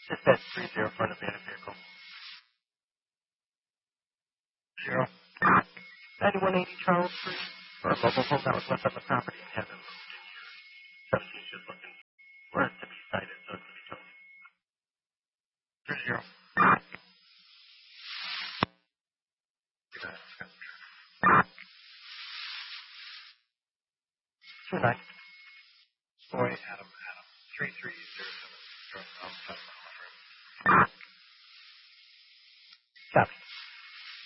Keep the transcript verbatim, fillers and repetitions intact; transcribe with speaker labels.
Speaker 1: Dispatch three zero for an abandoned vehicle. Zero. ninety-one eighty Charles Street for a mobile home that was left on the property and hasn't moved in years. Trustee is just looking for it to be cited so it can be towed. Three zero. Two nine.
Speaker 2: Boy, Adam, Adam. three three zero seven.
Speaker 1: Copy.